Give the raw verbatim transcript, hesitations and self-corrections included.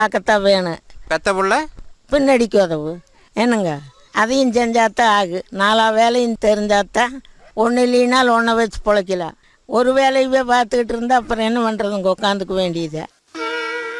பார்க்கத்தான் வேணும். பெத்த புள்ள பின்னடிக்கு உதவு என்னங்க, அதையும் செஞ்சாத்தான் ஆகு. நாலா வேலையும் தெரிஞ்சாத்தான் ஒன்று இல்லைனால் ஒன்றை வச்சு பிழைக்கலாம். ஒரு வேலையவே பார்த்துக்கிட்டு இருந்தால் அப்புறம் என்ன பண்ணுறதுங்க, உட்காந்துக்க வேண்டியதை.